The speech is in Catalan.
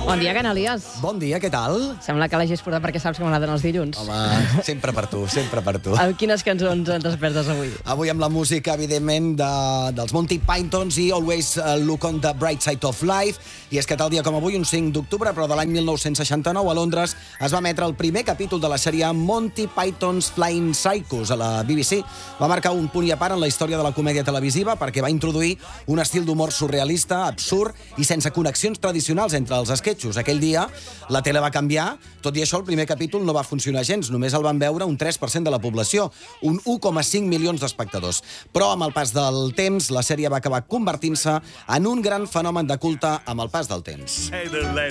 Bon dia, Canalies. Bon dia, què tal? Sembla que l'hagis portat perquè saps que m'agraden els dilluns. Home, sempre per tu, sempre per tu. Amb quines cançons ens despertes avui? Avui amb la música, evidentment, dels Monty Pythons i Always Look on the Bright Side of Life. I és que tal dia com avui, un 5 d'octubre, però de l'any 1969, a Londres, es va emetre el primer capítol de la sèrie Monty Python's Flying Circus a la BBC. Va marcar un punt i a part en la història de la comèdia televisiva perquè va introduir un estil d'humor surrealista, absurd i sense connexions tradicionals entre els esquetxos. Aquell dia la tele va canviar, tot i això el primer capítol no va funcionar gens, només el van veure un 3% de la població, un 1,5 milions d'espectadors. Però amb el pas del temps, la sèrie va acabar convertint-se en un gran fenomen de culte amb el pas del temps.